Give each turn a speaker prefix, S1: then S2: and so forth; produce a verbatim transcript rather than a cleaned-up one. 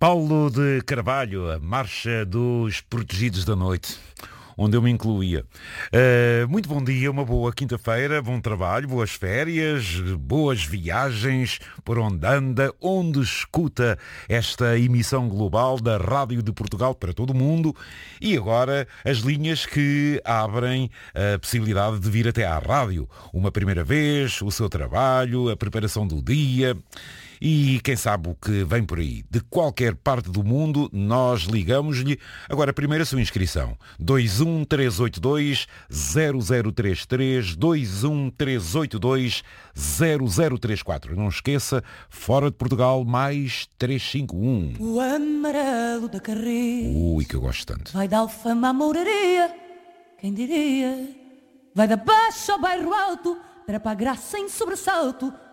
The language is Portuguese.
S1: Paulo de Carvalho, a Marcha dos Protegidos da Noite, onde eu me incluía. Uh, muito bom dia, uma boa quinta-feira, bom trabalho, boas férias, boas viagens, por onde anda, onde escuta esta emissão global da Rádio de Portugal para todo o mundo. E agora as linhas que abrem a possibilidade de vir até à rádio. Uma primeira vez, o seu trabalho, a preparação do dia... E quem sabe o que vem por aí. De qualquer parte do mundo, nós ligamos-lhe. Agora, primeiro a sua inscrição. dois um três oito dois zero zero três três, dois um três oito dois zero zero três quatro. Não esqueça, fora de Portugal, mais três cinco um.
S2: O amarelo da carreira.
S1: Ui, que eu gosto tanto.
S2: Vai da Alfama à Mouraria, quem diria? Vai da Baixa ao Bairro Alto, para a Graça em sobressalto.